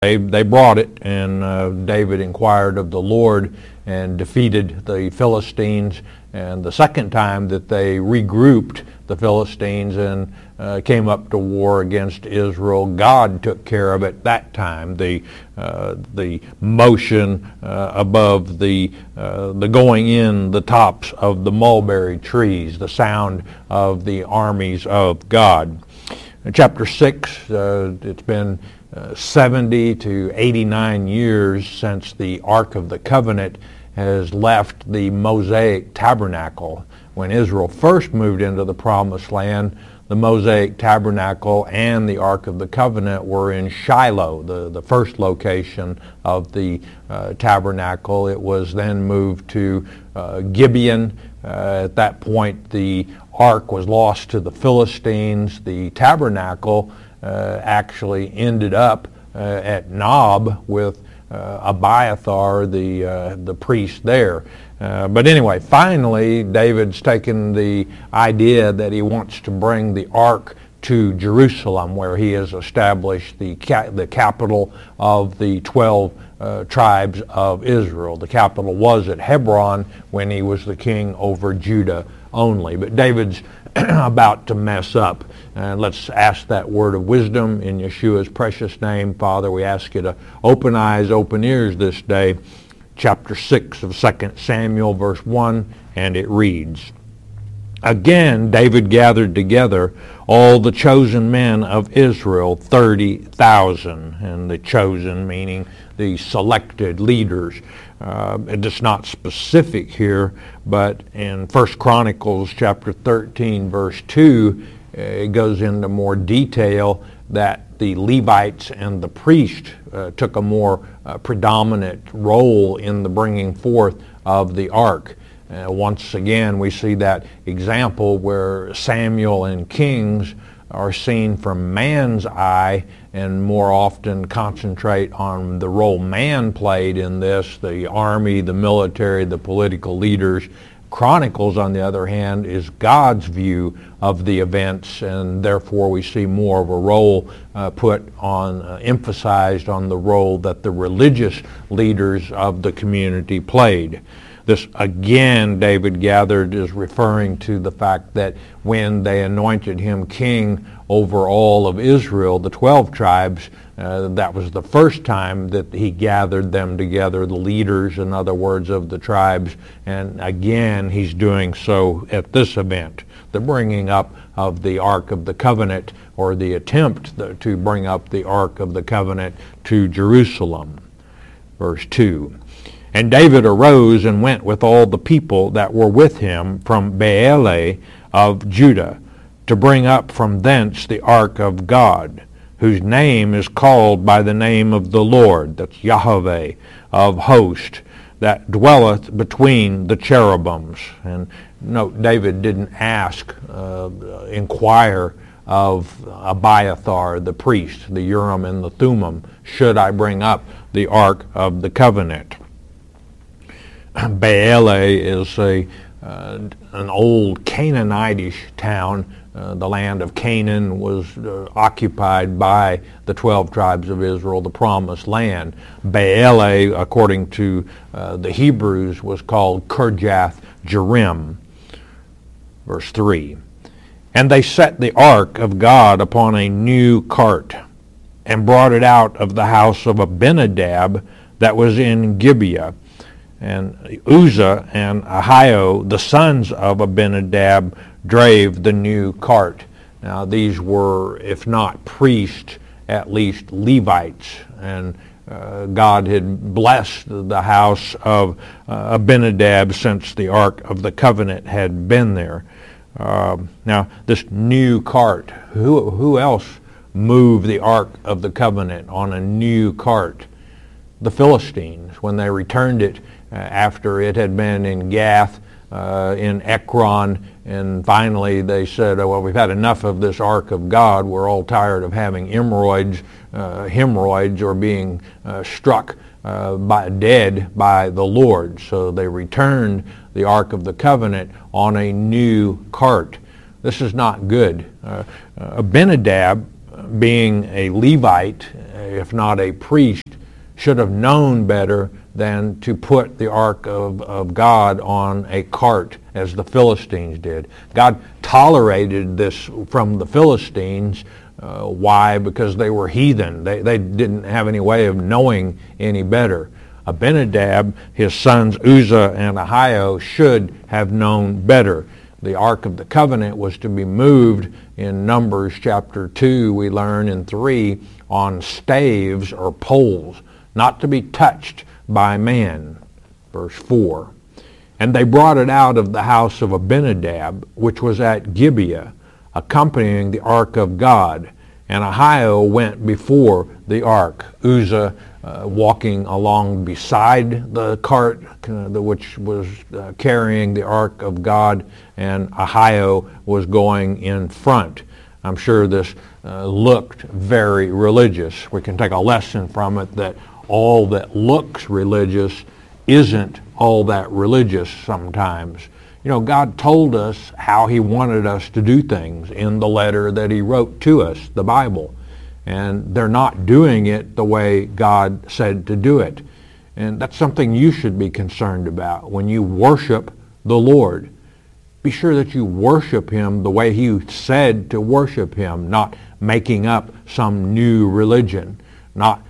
They brought it, and David inquired of the Lord and defeated the Philistines. And the second time that they regrouped the Philistines and came up to war against Israel, God took care of it that time. The motion above the going in the tops of the mulberry trees, the sound of the armies of God. In chapter 6, it's been 70 to 89 years since the Ark of the Covenant has left the Mosaic Tabernacle. When Israel first moved into the Promised Land, the Mosaic Tabernacle and the Ark of the Covenant were in Shiloh, the first location of the tabernacle. It was then moved to Gibeon. At that point, the Ark was lost to the Philistines. The tabernacle actually ended up at Nob with Abiathar, the priest there. But anyway, finally, David's taken the idea that he wants to bring the Ark to Jerusalem, where he has established the capital of the 12 tribes of Israel. The capital was at Hebron when he was the king over Judah only. But David's about to mess up. And let's ask that word of wisdom in Yeshua's precious name. Father, we ask you to open eyes, open ears this day. Chapter 6 of 2 Samuel, verse 1, and it reads, "Again David gathered together all the chosen men of Israel, 30,000. And the chosen meaning the selected leaders. It's not specific here, but in 1 Chronicles chapter 13, verse 2, it goes into more detail that the Levites and the priest took a more predominant role in the bringing forth of the ark. Once again, we see that example where Samuel and Kings are seen from man's eye and more often concentrate on the role man played in this, the army, the military, the political leaders. Chronicles, on the other hand, is God's view of the events, and therefore we see more of a role emphasized on the role that the religious leaders of the community played. This, again, David gathered, is referring to the fact that when they anointed him king over all of Israel, the 12 tribes, that was the first time that he gathered them together, the leaders, in other words, of the tribes. And again, he's doing so at this event, the bringing up of the Ark of the Covenant, or the attempt to bring up the Ark of the Covenant to Jerusalem. Verse 2. "And David arose and went with all the people that were with him from Baalah of Judah, to bring up from thence the ark of God, whose name is called by the name of the Lord," that's Yahweh of hosts, "that dwelleth between the cherubims." And note, David didn't inquire of Abiathar, the priest, the Urim and the Thummim, should I bring up the ark of the covenant. Baalah is an old Canaanitish town. The land of Canaan was occupied by the 12 tribes of Israel, the promised land. Baalah, according to the Hebrews, was called Kirjath Jearim. Verse 3. "And they set the ark of God upon a new cart, and brought it out of the house of Abinadab that was in Gibeah. And Uzzah and Ahio, the sons of Abinadab, drave the new cart." Now these were, if not priests, at least Levites. And God had blessed the house of Abinadab since the Ark of the Covenant had been there. Now this new cart, who else moved the Ark of the Covenant on a new cart? The Philistines, when they returned it after it had been in Gath, in Ekron, and finally they said, "Oh, well, we've had enough of this Ark of God. We're all tired of having hemorrhoids or being struck dead by the Lord." So they returned the Ark of the Covenant on a new cart. This is not good. Abinadab being a Levite, if not a priest, should have known better than to put the ark of God on a cart as the Philistines did. God tolerated this from the Philistines. Why? Because they were heathen. They didn't have any way of knowing any better. Abinadab, his sons Uzzah and Ahio, should have known better. The Ark of the Covenant was to be moved in Numbers chapter 2, we learn in 3, on staves or poles, not to be touched by man. Verse 4. And they brought it out of the house of Abinadab, which was at Gibeah, accompanying the ark of God. And Ahio went before the ark, Uzzah walking along beside the cart, which was carrying the ark of God, and Ahio was going in front. I'm sure this looked very religious. We can take a lesson from it that all that looks religious isn't all that religious sometimes. You know, God told us how he wanted us to do things in the letter that he wrote to us, the Bible. And they're not doing it the way God said to do it. And that's something you should be concerned about when you worship the Lord. Be sure that you worship him the way he said to worship him, not making up some new religion, not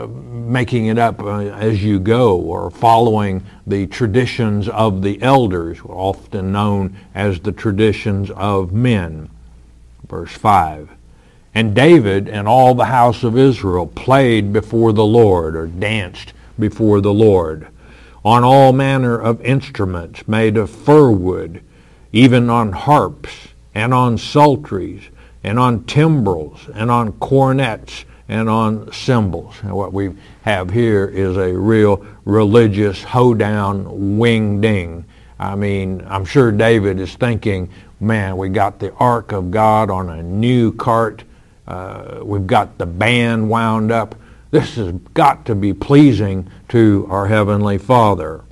making it up as you go, or following the traditions of the elders, often known as the traditions of men. Verse 5. And David and all the house of Israel played before the Lord, or danced before the Lord, on all manner of instruments made of fir wood, even on harps, and on psalteries, and on timbrels, and on cornets, and on cymbals. And what we have here is a real religious hoedown wing-ding. I mean, I'm sure David is thinking, man, we got the Ark of God on a new cart. We've got the band wound up. This has got to be pleasing to our Heavenly Father.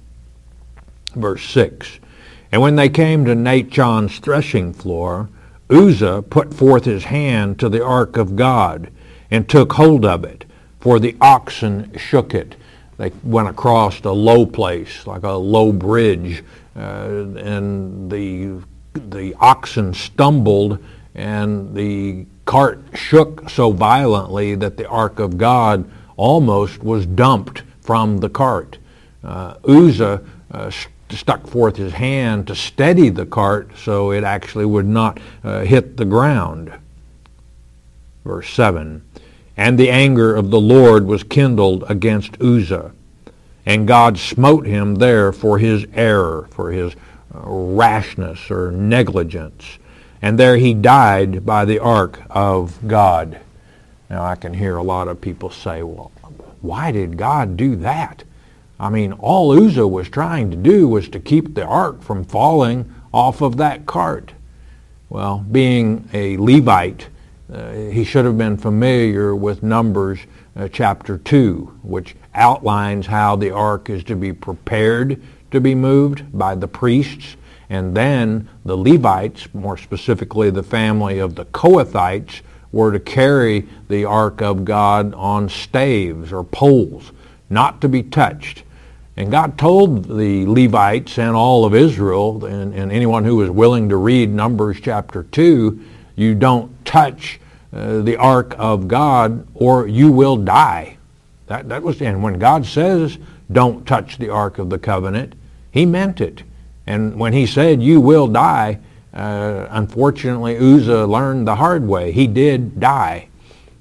Verse 6. And when they came to Nachon's threshing floor, Uzzah put forth his hand to the Ark of God, and took hold of it, for the oxen shook it. They went across a low place, like a low bridge, and the oxen stumbled, and the cart shook so violently that the ark of God almost was dumped from the cart. Uzzah stuck forth his hand to steady the cart so it actually would not hit the ground. Verse 7. And the anger of the Lord was kindled against Uzzah, and God smote him there for his error, for his rashness or negligence. And there he died by the ark of God. Now I can hear a lot of people say, well, why did God do that? I mean, all Uzzah was trying to do was to keep the ark from falling off of that cart. Well, being a Levite, he should have been familiar with Numbers chapter 2, which outlines how the ark is to be prepared to be moved by the priests, and then the Levites, more specifically the family of the Kohathites, were to carry the ark of God on staves or poles, not to be touched. And God told the Levites and all of Israel, and anyone who was willing to read Numbers chapter 2, you don't touch the ark of God or you will die. That was, and when God says don't touch the ark of the covenant, he meant it. And when he said you will die, unfortunately Uzzah learned the hard way. He did die.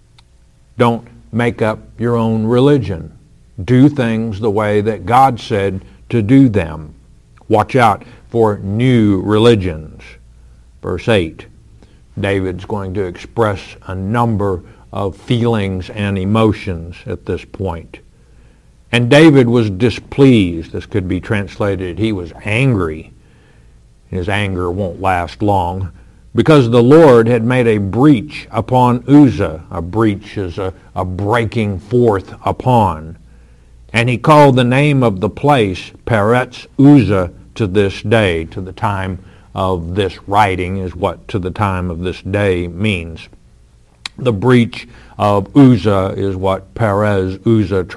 Don't make up your own religion. Do things the way that God said to do them. Watch out for new religions. Verse 8. David's going to express a number of feelings and emotions at this point. And David was displeased. This could be translated, he was angry. His anger won't last long, because the Lord had made a breach upon Uzzah. A breach is a breaking forth upon. And he called the name of the place Peretz Uzzah to this day, to the time of this writing is what to the time of this day means. The breach of Uzzah is what Perez Uzzah